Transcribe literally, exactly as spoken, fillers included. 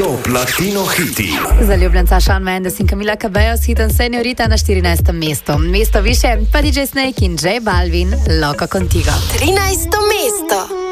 Top Latino hiti. Zaljubljenca Shawn Mendes in Camila Cabello s hitom Señorita na štirinajstem mestu. Mesto više pa D J Snake in J Balvin, Loco Contigo. trinajsto mesto.